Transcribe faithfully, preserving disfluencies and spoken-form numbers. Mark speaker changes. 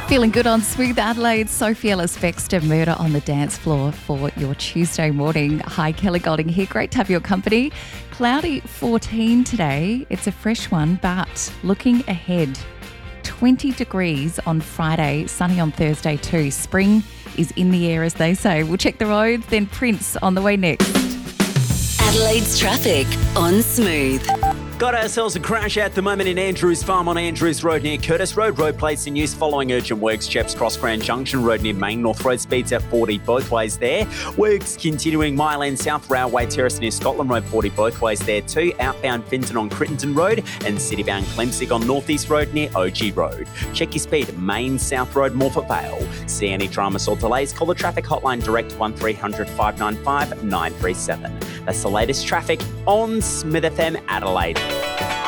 Speaker 1: Feeling good on Smooth Adelaide. Sophie Ellis-Bextor, Murder on the Dance Floor for your Tuesday morning. Hi, Kelly Golding here. Great to have your company. Cloudy fourteen today. It's a fresh one, but looking ahead, twenty degrees on Friday, sunny on Thursday too. Spring is in the air, as they say. We'll check the roads, then Prince on the way next.
Speaker 2: Adelaide's traffic on Smooth.
Speaker 3: Got ourselves a crash at the moment in Andrews Farm on Andrews Road near Curtis Road. Road placed in use following urgent works. Chaps Cross Grand Junction Road near Main North Road. Speeds at forty both ways there. Works continuing Mile End South Railway Terrace near Scotland Road. forty both ways there too. Outbound Finton on Crittenton Road and citybound Clemsig on North East Road near O G Road. Check your speed. Main South Road, Morpeth Vale. See any dramas or delays? Call the traffic hotline direct one three hundred five nine five nine three seven. That's the latest traffic on Smith F M Adelaide.